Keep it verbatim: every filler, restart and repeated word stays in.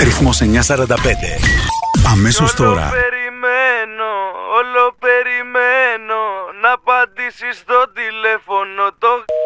Ρυθμός εννιακόσια σαράντα πέντε. Αμέσως τώρα. Όλο περιμένω, όλο περιμένω να απαντήσεις στο τηλέφωνο το...